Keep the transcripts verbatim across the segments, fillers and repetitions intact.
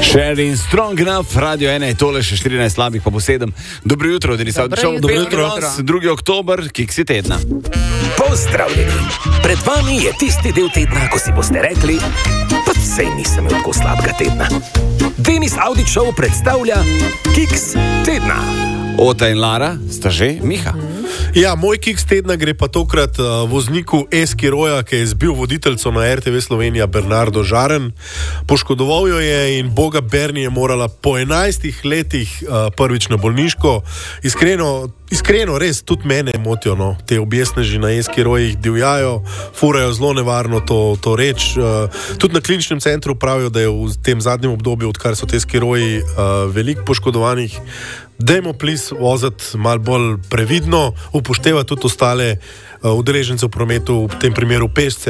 Sharing Strong Enough, Radio ena je tole, še štirinajst slabih, pa bo sedem. Dobro jutro, Denis Avdićev. Dobro jutro. drugi oktober, Kiksi tedna. Pozdravljeni. Pred vami je tisti del tedna, ko si boste rekli, pa sej nisem imel tako slabega tedna. Denis Avdićev predstavlja Kiks tedna. Ota in Lara sta že, Miha. Ja, moj kiks tedna gre pa tokrat uh, vozniku Eskiroja, ki je zbil voditeljco na er te ve Slovenija Bernardo Žaren. Poškodoval jo je in boga Berni je morala po enajstih letih uh, prvič na bolniško. Iskreno, iskreno res tudi mene motijo, no. Te objestneži na Eskirojih divjajo, furajo zelo nevarno to, to reč. Uh, tudi na kliničnem centru pravijo, da je v tem zadnjem obdobju, odkar so te Eskiroji uh, veliko poškodovanih. Dajmo plis voziti malo bolj previdno, upoštevati tudi ostale uh, udeležence v prometu, v tem primeru pešce,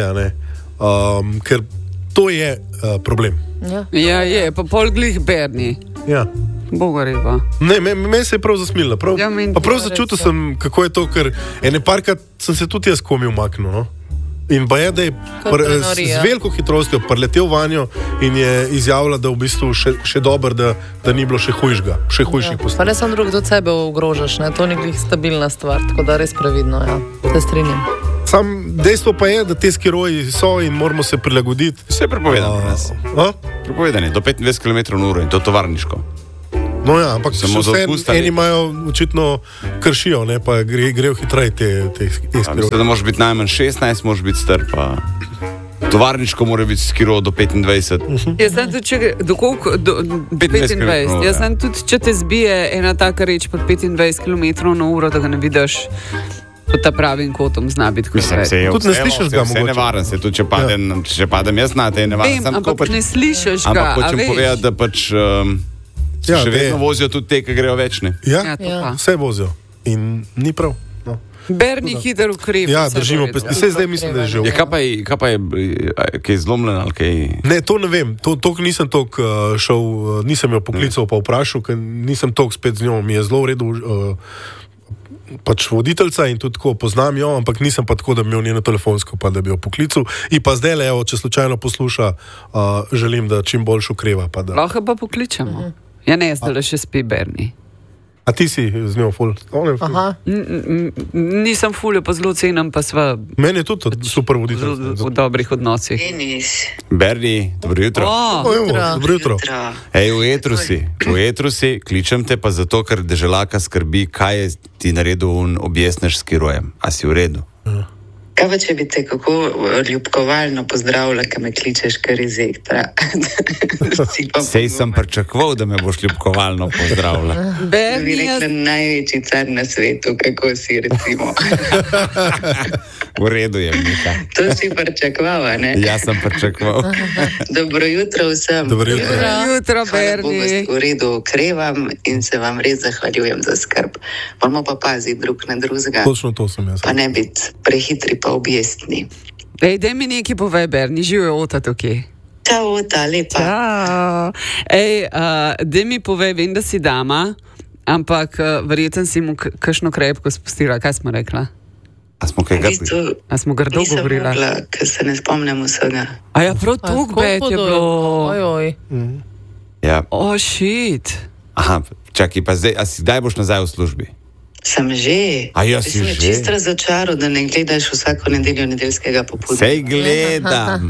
um, ker to je uh, problem. Ja, ja je, pa pol glih Berni. Ja. Boga repa. Ne, meni me se je prav zasmilila. Prav, ja, pa prav začutil sem, kako je to, ker ene parkrat sem se tudi jaz komi umaknil, no? In pa je, da je pr, z veliko hitrostjo preletel vanjo in je izjavila, da v bistvu še, še dober, da, da ni bilo še hujšega, še hujših ja. posledic. Pa ne samo drug, od sebe ogrožaš, ne? To ni glih stabilna stvar, tako da res previdno, ja, se strinjam. Sam dejstvo pa je, da te Eskiroji so in moramo se prilagoditi. Vse je prepovedano. A? Prepovedano je do petindvajset kilometrov na uro in to tovarniško. No ja, ampak vse, eni imajo očitno kršijo, ne, pa gre, grejo hitreje te, te Eskiroje. Mislim, da moraš biti najmanj šestnajst, moraš biti star, pa tovarniško mora biti Skiro do petindvajset. Uh-huh. Jaz sem tudi, če, do koliko, do petindvajset. Jaz sem tudi, če te zbije ena taka reč pod petindvajset kilometrov na uro, da ga ne vidiš pod ta pravim kotom, zna biti kot vse. Tudi ne slišiš ga mogoče. Vse nevaren se, tudi če padem, ja. če padem jaz na te, je nevaren. Vem, ampak pač, ne slišiš ga, ampak hočem povedati, da pač um, ja, še vedno vozijo tudi te, ki grejo večne. Ja, ja, ja. Vse vozijo in ni prav. No. Berni hiter ukrep. Ja, držimo pesti. Vse zdaj mislim, da je že. Ja, kaj pa je, kaj pa je, kaj je zlomljen ali kaj? Ne, to ne vem. To, to nisem tok uh, šel, uh, nisem jo poklical pa vprašal, ker nisem tok spet z njo. Mi je zelo v redu uh, pač voditeljca in tudi tako poznam jo, ampak nisem pa tako, da bi imel njeno telefonsko, pa da bi jo poklical. In pa zdaj le, evo, če slučajno posluša, uh, želim, da čim boljš ukreva. Pa da... Lahko pa pokličemo. Uh-huh. Ja, ne, zdaj le še spi Berni. A ti si z njo ful? Aha. Nisem ful, pa zelo cenim, pa sva... Meni je tudi super voditelj. V dobrih odnosih. Berni, dobro jutro. O, dobro jutro. Ej, v etru si, v etru si, kličem te pa zato, ker deželaka skrbi, kaj je ti naredil objestnež s Skirojem. A si v redu? Ja. Kaj pa, če bi te kako ljubkovalno pozdravila, ka me kličeš kar iz ektra? Sej sem pričakoval, da me boš ljubkovalno pozdravila. Da bi rekla največji car na svetu, kako si recimo. V redu je, Mika. To si pričakovala, ne? Ja, sem pričakoval. Dobro jutro vsem. Dobro jutro. Dobro jutro, Berni. Hvala Bogu, v redu okrevam in se vam res zahvaljujem za skrb. Moramo pa paziti drug na drugega. Točno to sem jaz. Pa ne biti prehitri pa objestni. Ej, daj mi nekaj povej, Berni, živijo Ota tukaj. Čau, Ota, lepa. Čau. Ej, uh, daj mi povej, vem, da si dama, ampak uh, verjetno si mu k- kakšno krepko spustila. Kaj smo rekla? A smo kaj grdi? A smo grdo govorila? Nisem mogla, ker se ne spomnim vsega. A ja, prav tuk bet je bilo. Ojoj. Mm. Ja. O, oh, shit. Aha, čakaj, pa zdaj, a si kdaj boš nazaj v službi? Sem že. A ja, si sem že. Sem čisto razočaral, da ne gledaš vsako nedeljo nedeljskega popolda. Sej gledam.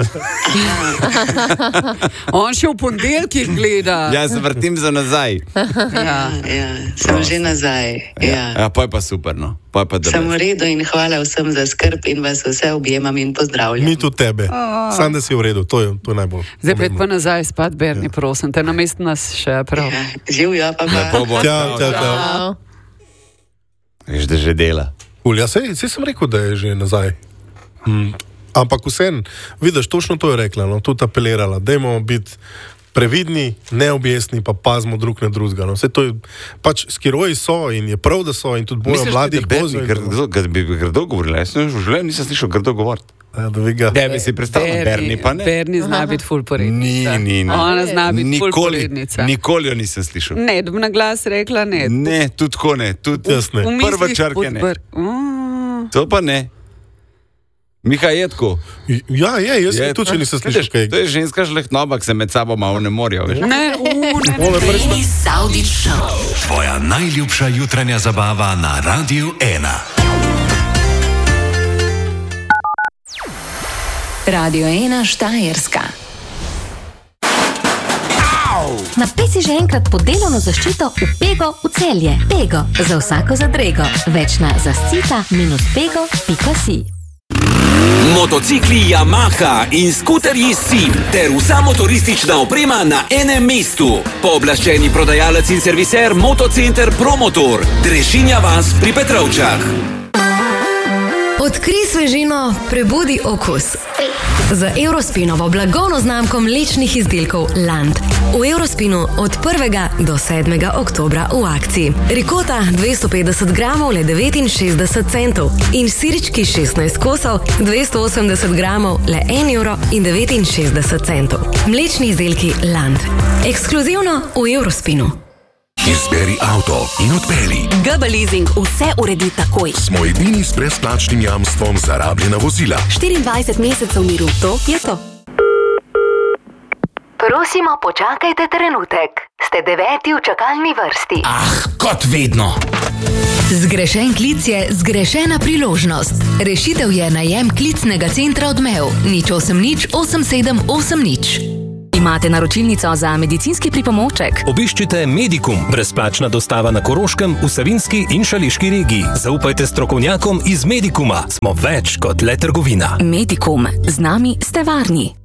On še v ponedeljkih gleda. Ja, se vrtim za nazaj. Ja, ja, sem že nazaj. Ja. Ja, pa je pa super, no. Pa je pa Sem v redu in hvala vsem za skrb in vas vse objemam in pozdravljam. Mi tudi tebe. Sam, da si v redu, to je, to je najbolj. Zdaj pet pa nazaj spat, Berni, ja. Prosim, te na mestu nas še prav. Ja, živjo pa pa. Lepo bo. Čau, čau, čau. Veš, da že dela. Ul, ja, sej, sej sem rekel, da je že nazaj. Hmm. Ampak vsem, vidiš, točno to je rekla, no, tudi apelirala. Dajmo biti previdni, neobjesni, pa pazimo drug na drugega. No. Vse to je, pač Skiroji so in je prav, da so in tudi bojo mladi. Misliš, da bi grdo govorila? Jaz v življenju nisem slišal grdo govoriti. Ja, da bi ga. Da bi si predstavljal, Berni pa ne. Berni zna biti ful porednica. Ni, ni, ni. Ona zna biti ful Nikoli, porednica. nikoli jo nisem slišal. Ne, da bi na glas rekla ne. Ne, tudi tako ne. Tudi Jaz ne. V prva mislih črke ne. podpr- Mm. To pa ne. Miha Jedko. Ja, je, jaz je, tudi, če nisem slišal kaj. To je ženska žlehtnoba, ki se med sabo malo ne morijo. Ne, u, ne, ne. Denis Avdić Show. Tvoja najljubša jutranja zabava na Radiu ena. Radio ena Štajerska. Napeci že enkrat pod delovno zaščito v Pego v Celje. Pego, za vsako zadrego. Več na zascita minus pego pika si. Motocikli Yamaha in skuterji Sim ter vsa motoristična oprema na enem mestu. Pooblaščeni prodajalec in serviser Motocenter Promotor. Drešinja vas pri Petrovčah. Odkri svežino, prebudi okus. Z Eurospinovo blagovno znamko mlečnih izdelkov Land. V Eurospinu od prvega do sedmega oktobra v akciji. Rikota dvesto petdeset gramov le devetinšestdeset centov in sirički šestnajst kosov dvesto osemdeset gramov le en evro in devetinšestdeset centov. Mlečni izdelki Land. Ekskluzivno v Eurospinu. Izberi avto in odpeli. G B Leasing vse uredi takoj. Smo edini s brezplačnim jamstvom za rabljena vozila. štiriindvajset mesecev miru, to je to. Prosimo, počakajte trenutek. Ste deveti v čakalni vrsti. Ah, kot vedno. Zgrešen klic je zgrešena priložnost. Rešitev je najem klicnega centra Odmev. nič osem nič osem sedem osem nič. Imate naročilnico za medicinski pripomoček? Obiščite Medikum, brezplačna dostava na Koroškem, v Savinjski in Šaleški regiji. Zaupajte strokovnjakom iz Medikuma. Smo več kot le trgovina. Medikum. Z nami ste varni.